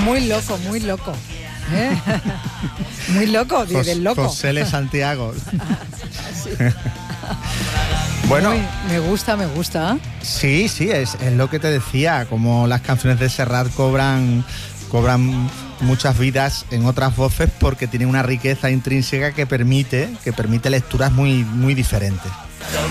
Muy loco, muy loco. Muy loco, del loco. José L. Santiago. Sí. Bueno, me gusta. Sí, es lo que te decía, como las canciones de Serrat cobran muchas vidas en otras voces porque tienen una riqueza intrínseca que permite lecturas muy, muy diferentes.